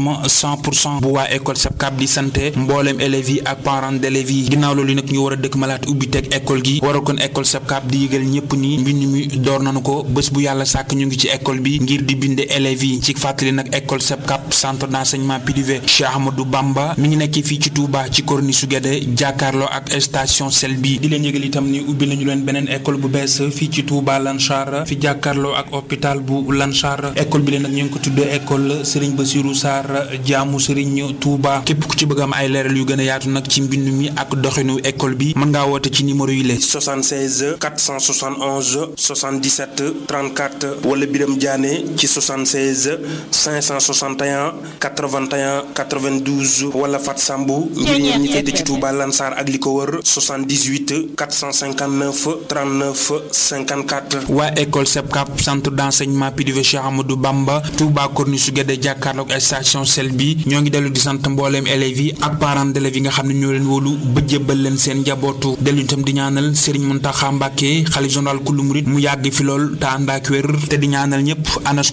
uniforme 100% bu waa école SEPCAP di santé mboolem élèves yi ak parents d'élèves yi ginnaaw loolu nag ñu war a dëkk malaat ubbi teg école gi waral kon école SEPCAP di yëgal ñëpp ni mbind mi door nañu ko bés bu yàlla sàkk ñu ngi ci école bi ngir di binde élèves yi ci fàttali nag école SEPCAP centre d'enseignement privé Cheikh Ahmadou Bamba mi ngi nekk fii ci Touba ci corniche su Guédé jàkkaarloo ak station sel bi di leen yëgal itam ni ubbi nañu leen beneen école bu bees fii ci Touba Lansar fi jàkkaarloo ak hôpital bu Lansar école bi leen nag ñu ngi ko tuddee école Serigne Bassirou Sarr jaamu Serigne Touba képp ku ci bëgg am ay leeral yu gën a yaatu nag ci mbind mi ak doxinu école bi mën ngaa woote ci numéro yi la 76 471 77 34 wala Biram Diané ci 76 561 81 92 wala Fat Sambou ngir ñeen ñi féete ci Touba Lansar ak li ko wër 78 459 39 54. waa école SEPCAP centre d'enseignement privé Cheikh Amadou Bamba Touba corniche su Guédé jàkkaarloog station sel bi ñoo ngi dellu di sant mbooleem élèves yi ak parents d'élèves yi nga xam ne ñoo leen wóolu ba jébbal leen seen njabootu dellu itam di ñaanal Serigne Mountakha Mbacké xalif général kullu murid mu yàgg fi lool te ànd ak wér te di ñaanal ñëpp anas